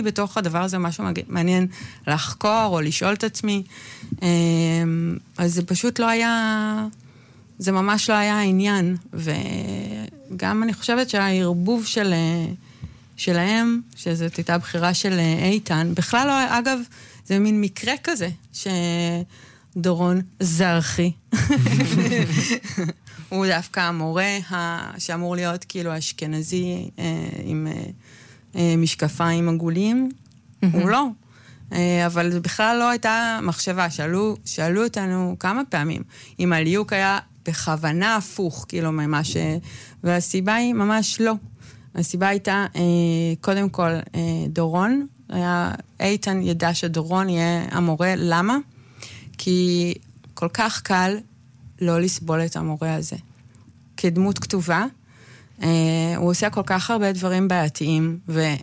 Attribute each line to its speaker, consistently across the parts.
Speaker 1: בתוך הדבר הזה משהו מעניין לחקור או לשאול את עצמי. אז זה פשוט לא היה, זה ממש לא היה העניין. וגם אני חושבת שהערבוב שלהם, שזאת הייתה בחירה של איתן, בכלל לא, אגב, זה מין מקרה כזה, שדורון זרחי, הוא דווקא המורה שאמור להיות כאילו אשכנזי עם משקפיים עגולים, הוא לא. אבל זה בכלל לא הייתה מחשבה, שאלו אותנו כמה פעמים, אם הליוק היה בכוונה הפוך, כאילו ממה והסיבה היא ממש לא. הסיבה הייתה, קודם כל, דורון, איתן ידע שדורון יהיה המורה. למה? כי כל כך קל לא לסבול את המורה הזה. כדמות כתובה, הוא עושה כל כך הרבה דברים בעייתיים,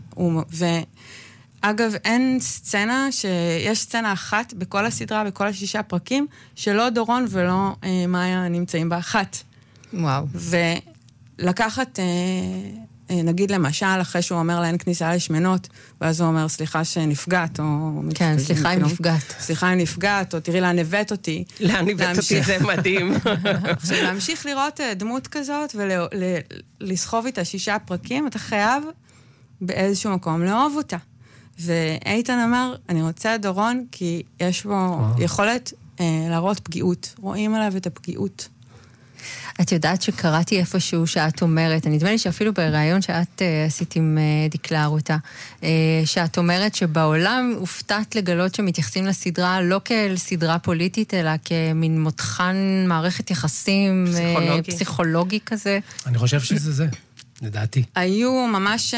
Speaker 1: אגב, אין סצנה, יש סצנה אחת בכל הסדרה, בכל 6 פרקים, שלא דורון ולא מאיה נמצאים באחת.
Speaker 2: וואו.
Speaker 1: ולקחת, נגיד למשל, אחרי שהוא אומר לה אין כניסה לשמנות, ואז הוא אומר, סליחה שנפגעת, או...
Speaker 2: כן, סליחה אם נפגעת.
Speaker 1: סליחה אם נפגעת, או תראי לאן הבאת אותי.
Speaker 3: לאן הבאת אותי, זה מדהים.
Speaker 1: עכשיו, להמשיך לראות דמות כזאת, ולסחוב איתה 6 פרקים, אתה חייב באיזשהו מקום לאהוב אותה. ואיתן אמר, אני רוצה דורון, כי יש בו יכולת להראות פגיעות. רואים עליו את הפגיעות.
Speaker 2: את יודעת שקראתי איפשהו שאת אומרת, נדמה לי שאפילו ברעיון שאת עשית עם דקלר אותה, שאת אומרת שבעולם הופתעת לגלות שמתייחסים לסדרה לא כאל סדרה פוליטית, אלא כמין מותחן מערכת יחסים פסיכולוגי כזה.
Speaker 4: אני חושב שזה זה. לדעתי.
Speaker 1: היו ממש,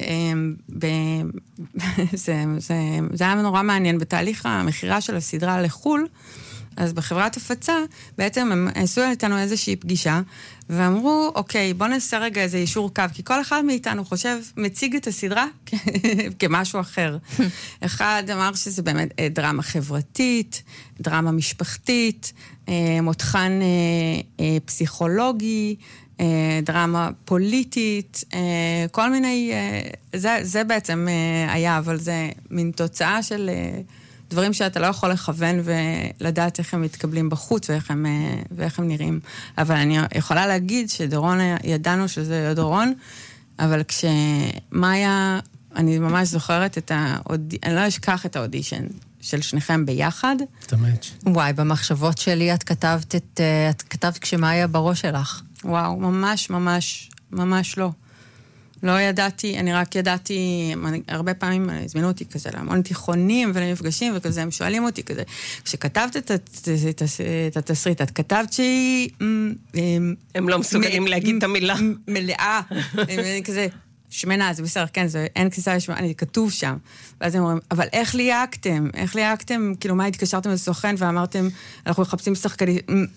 Speaker 1: זה היה נורא מעניין, בתהליך המחירה של הסדרה לחול, אז בחברת הפצה, בעצם הם עשו איתנו איזושהי פגישה, ואמרו, אוקיי, בוא נעשה רגע איזה אישור קו, כי כל אחד מאיתנו מציג את הסדרה כמשהו אחר. אחד אמר שזה באמת דרמה חברתית, דרמה משפחתית, מותחן פסיכולוגי, דרמה פוליטית, כל מיני, זה בעצם היה, אבל זה מין תוצאה של דברים שאתה לא יכול לכוון ולדעת איך הם מתקבלים בחוץ ואיך הם נראים. אבל אני יכולה להגיד שדורון, ידענו שזה דורון, אבל כשמאיה, אני ממש זוכרת אני לא אשכח את האודישן של שניכם ביחד.
Speaker 4: תמת.
Speaker 2: וואי, במחשבות שלי את כתבת כשמאיה בראש שלך.
Speaker 1: וואו, ממש, ממש, ממש לא. לא ידעתי, אני רק ידעתי, הרבה פעמים הזמינו אותי כזה להמון תיכונים ולמפגשים וכזה, הם שואלים אותי כזה, כשכתבת את התסריט, את כתבת שהיא...
Speaker 3: הם לא מסוגלים להגיד את המילה.
Speaker 1: מלאה, כזה... שמנה, זה בסדר, כן, אין כניסה לשמנה, אני כתוב שם. ואז הם אומרים, אבל איך ליהקתם? איך ליהקתם? כאילו, מה התקשרתם לסוכן ואמרתם, אנחנו מחפשים שחקנים...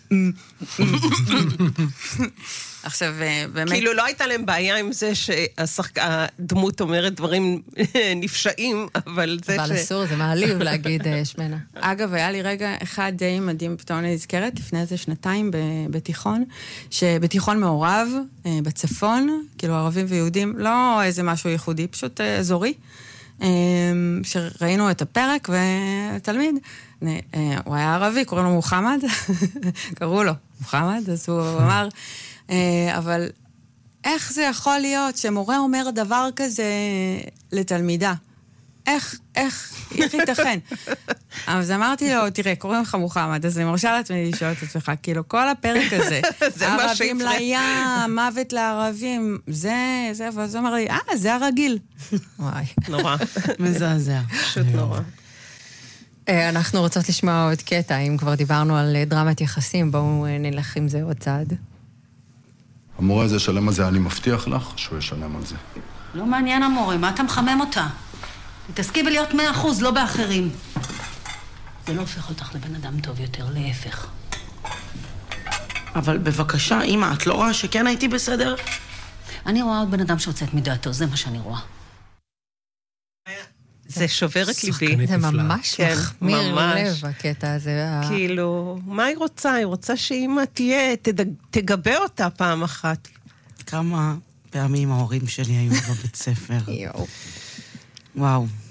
Speaker 1: עכשיו, באמת...
Speaker 3: כאילו, לא הייתה להם בעיה עם זה שהדמות אומרת דברים נפשעים, אבל זה
Speaker 2: אבל אסור, זה מעליב להגיד שמנה.
Speaker 1: אגב, היה לי רגע אחד די מדהים, פתאום אני נזכרת, לפני איזה 2 בתיכון, שבתיכון מעורב, בצפון, כאילו ערבים ויהודים, לא איזה משהו ייחודי, פשוט אזורי, שראינו את הפרק, ותלמיד, הוא היה ערבי, קוראים לו מוחמד, קראו לו מוחמד, אז הוא אמר, אבל איך זה יכול להיות שמורה אומר דבר כזה לתלמידה? איך ייתכן? אז אמרתי לו, תראה, קוראים לך מוחמד, אז אני מרשה לעצמי לשאול את עצמך, כאילו, כל הפרק הזה, ערבים לים, מוות לערבים, זה, ואז הוא אמר לי, זה הרגיל.
Speaker 2: וואי.
Speaker 3: נורא.
Speaker 1: מזעזע.
Speaker 3: פשוט נורא.
Speaker 2: אנחנו רוצות לשמוע עוד קטע, אם כבר דיברנו על דרמת יחסים, בואו נלך עם זה עוד צעד.
Speaker 5: המורה הזה ישלם על זה, אני מבטיח לך שהוא ישלם על זה.
Speaker 6: לא מעניין המורה, מה אתה מחמם אותה? תתעסקי בלהיות 100%, לא באחרים. זה לא הופך אותך לבן אדם טוב יותר, להפך.
Speaker 7: אבל בבקשה, אמא, את לא רואה שכן הייתי בסדר?
Speaker 6: אני רואה עוד בן אדם שיוצאת מדעתו, זה מה שאני רואה.
Speaker 3: זה שובר את ליבי.
Speaker 2: זה ממש מחמיר לב, הקטע הזה.
Speaker 3: כאילו, מה היא רוצה? היא רוצה שאמא תגבה אותה פעם אחת.
Speaker 7: כמה פעמים ההורים שלי היו בבית ספר. וואו,